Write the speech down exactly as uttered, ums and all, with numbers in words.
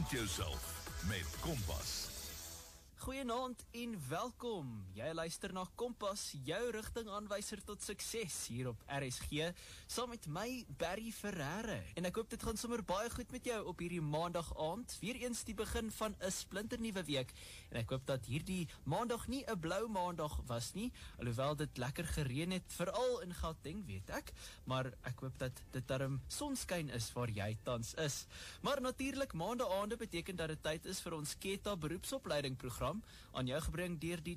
Vind jouself met Kompas. Goeienaand en welkom. Jy luister na Kompas, jou rigtingaanwyser tot sukses hier op R S G, saam met my, Barry Ferreira. En ek hoop dit gaan sommer baie goed met jou op hierdie maandag aand, weer eens die begin van 'n splinternuwe week. En ek hoop dat hierdie maandag nie 'n blou maandag was nie, alhoewel dit lekker gereën het, veral in Gauteng, weet ek. Maar ek hoop dat dit darm sonskyn is waar jy tans is. Maar natuurlik, maandeaande beteken dat dit tyd is vir ons Keta beroepsopleiding program, aan jou gebring deur die